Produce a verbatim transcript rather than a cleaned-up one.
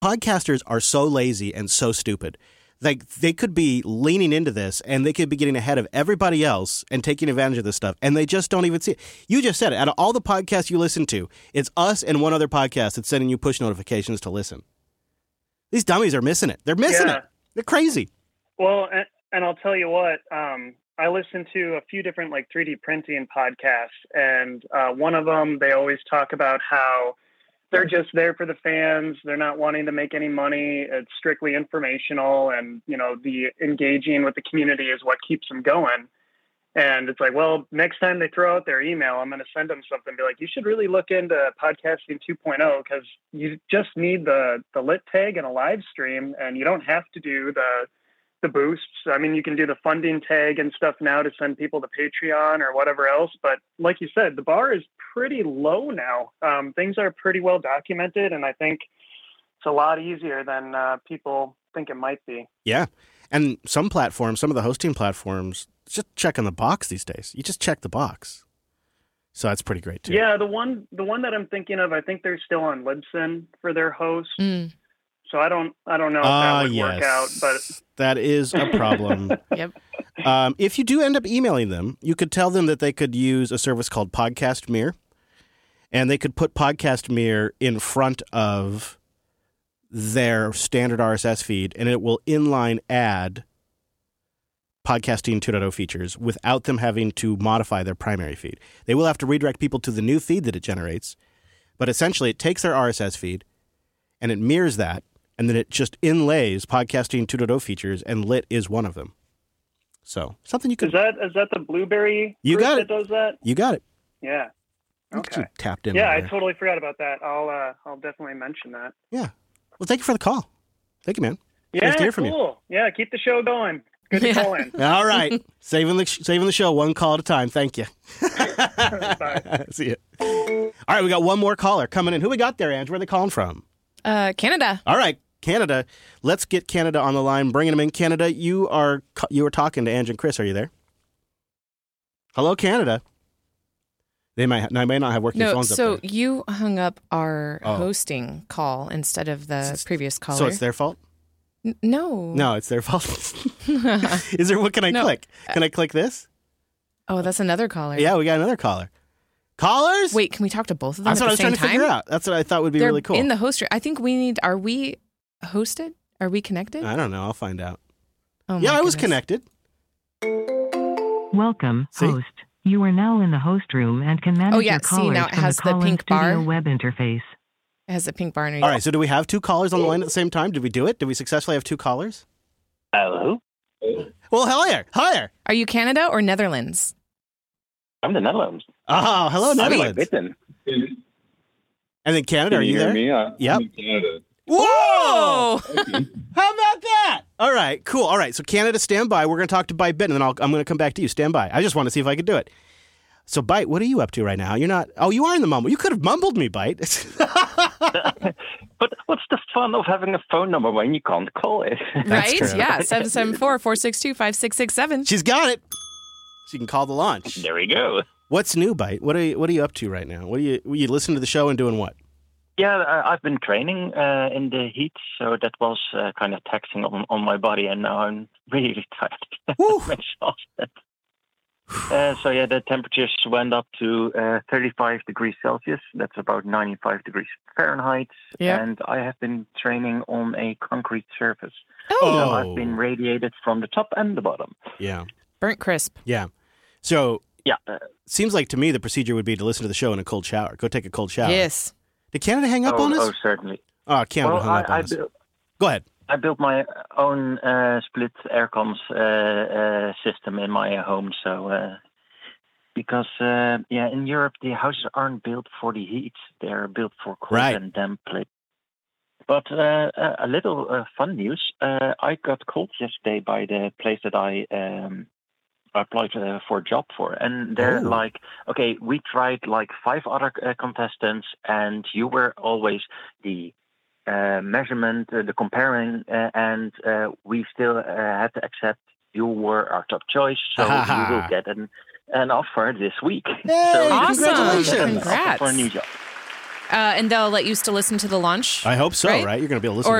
Podcasters are so lazy and so stupid. Like, they could be leaning into this and they could be getting ahead of everybody else and taking advantage of this stuff, and they just don't even see it. You just said it. Out of all the podcasts you listen to, it's us and one other podcast that's sending you push notifications to listen. These dummies are missing it. They're missing Yeah. it. They're crazy. Well, and, and I'll tell you what, um, I listen to a few different like three D printing podcasts, and uh, one of them, they always talk about how they're just there for the fans. They're not wanting to make any money. It's strictly informational, and, you know, the engaging with the community is what keeps them going. And it's like, well, next time they throw out their email, I'm going to send them something, be like, you should really look into podcasting two point oh, because you just need the, the lit tag and a live stream, and you don't have to do the, the boosts. I mean, you can do the funding tag and stuff now to send people to Patreon or whatever else. But like you said, the bar is pretty low now. Um, things are pretty well documented, and I think it's a lot easier than uh, people think it might be. Yeah. And some platforms, some of the hosting platforms, just checking the box these days. You just check the box. So that's pretty great too. Yeah, the one the one that I'm thinking of, I think they're still on Libsyn for their host. Mm. So I don't I don't know if Ah, that would yes. work out, but That is a problem. Yep. Um, if you do end up emailing them, you could tell them that they could use a service called Podcast Mirror, and they could put Podcast Mirror in front of their standard R S S feed, and it will inline add Podcasting two point oh features without them having to modify their primary feed. They will have to redirect people to the new feed that it generates, but essentially it takes their R S S feed and it mirrors that, and then it just inlays Podcasting two point oh features, and Lit is one of them. So something you could... is that is that the Blueberry You group got it. that does that? You got it. Yeah. Look at Okay. you tapped in. Yeah, over I there. totally forgot about that. I'll uh, I'll definitely mention that. Yeah. Well, thank you for the call. Thank you, man. Yeah, Nice to hear from you. cool. Yeah, keep the show going. Good to Yeah. call in. All right. saving the saving the show one call at a time. Thank you. Bye. See you. All right, we got one more caller coming in. Who we got there, Ange? Where are they calling from? Uh, Canada. All right, Canada. Let's get Canada on the line. Bringing them in. Canada, you are you were talking to Ange and Chris. Are you there? Hello, Canada. They might they may not have working No, phones so up there. you hung up our Oh. hosting call instead of the S- previous caller. So it's their fault? N- no. No, it's their fault. Is there? What can I No. click? Can I click this? Oh, that's another caller. Yeah, we got another caller. Callers? Wait, can we talk to both of them That's at what I the was trying same to figure time? out. That's what I thought would be They're really cool. in the host. I think we need. Are we hosted? Are we connected? I don't know. I'll find out. Oh, my yeah, I was goodness. connected. Welcome, See? host. You are now in the host room and can manage Oh, yeah, your see, callers now it from has the the call-in pink studio bar. web interface. It has a pink bar. All right, so do we have two callers on the line at the same time? Did we do it? Did we successfully have two callers? Hello, Well, higher, higher. Are you Canada or Netherlands? I'm the Netherlands. Oh, hello, I'm like Netherlands. Britain. And then Canada, are Can you, you hear there? me? I- Yep. I'm in Canada. Whoa! Okay. How about that? All right, cool. All right, so Canada, stand by. We're going to talk to Byte Bit, and then I'll, I'm going to come back to you. Stand by. I just want to see if I could do it. So, Byte, what are you up to right now? You're not... Oh, you are in the mumble. You could have mumbled me, Byte. But what's the fun of having a phone number when you can't call it? Right? true. Yeah. seven seven four, four six two, five six six seven. She's got it. She can call the launch. There we go. What's new, Byte? What are you, what are you up to right now? What are you, you listening to the show and doing what? Yeah, I- I've been training uh, in the heat, so that was uh, kind of taxing on, on my body, and now I'm really tired. Woo. I'm exhausted. Uh, so yeah, the temperatures went up to uh, thirty-five degrees Celsius. That's about ninety-five degrees Fahrenheit. Yeah. And I have been training on a concrete surface. Oh, So Oh. I've been radiated from the top and the bottom. Yeah. burnt crisp. Yeah. So, Yeah. Uh, seems like to me the procedure would be to listen to the show in a cold shower. Go take a cold shower. Yes. Did Canada hang up oh, on us? oh, certainly. Oh, Canada Well, hung I, up on I, us. built, Go ahead. I built my own uh, split air cons uh, uh, system in my home. So, uh, because uh, yeah, in Europe the houses aren't built for the heat; they're built for cold Right. and damp place. But uh, a little uh, fun news: uh, I got called yesterday by the place that I um, applied uh, for a job for, and they're Oh. like, "Okay, we tried like five other uh, contestants, and you were always the." Uh, measurement, uh, the comparing, uh, and uh, we still uh, had to accept you were our top choice, so you will get an, an offer this week. Hey, so Awesome. congratulations. an offer Congrats. for a new job. uh, and they'll let you still listen to the launch. I hope so, right? right? You're going to be able to listen Or